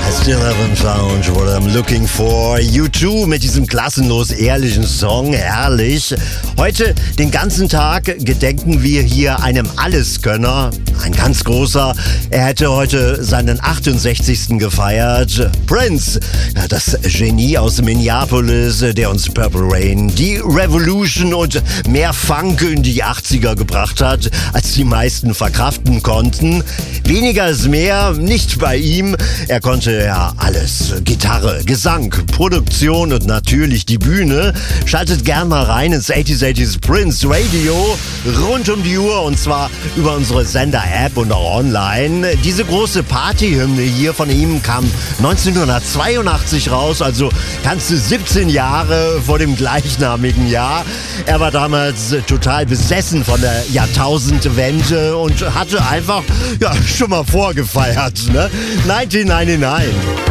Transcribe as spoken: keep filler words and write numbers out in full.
Still haven't found what I'm looking for. U zwei mit diesem klassenlos ehrlichen Song, herrlich. Heute, den ganzen Tag, gedenken wir hier einem Alleskönner, ein ganz großer. Er hätte heute seinen achtundsechzigsten gefeiert. Prince, ja, das Genie aus Minneapolis, der uns Purple Rain, die Revolution und mehr Funk in die achtziger gebracht hat, als die meisten verkraften konnten. Weniger ist mehr, nicht bei ihm. Er konnte ja alles. Gitarre, Gesang, Produktion und natürlich die Bühne. Schaltet gern mal rein ins achtziger achtziger Prince Radio. Rund um die Uhr und zwar über unsere Sender-App und auch online. Diese große Partyhymne hier von ihm kam neunzehnhundertzweiundachtzig raus, also ganze siebzehn Jahre vor dem gleichnamigen Jahr. Er war damals total besessen von der Jahrtausendwende und hatte einfach ja schon mal vorgefeiert, ne? neunzehnhundertneunundneunzig.